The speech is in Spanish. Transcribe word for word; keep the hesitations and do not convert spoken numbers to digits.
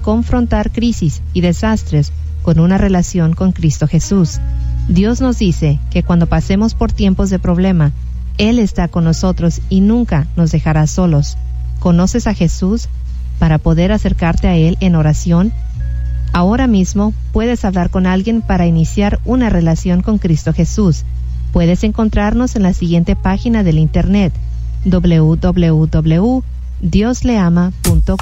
confrontar crisis y desastres con una relación con Cristo Jesús. Dios nos dice que cuando pasemos por tiempos de problema, Él está con nosotros y nunca nos dejará solos. ¿Conoces a Jesús para poder acercarte a Él en oración? Ahora mismo puedes hablar con alguien para iniciar una relación con Cristo Jesús. Puedes encontrarnos en la siguiente página del internet: doble u doble u doble u punto dios le ama punto com.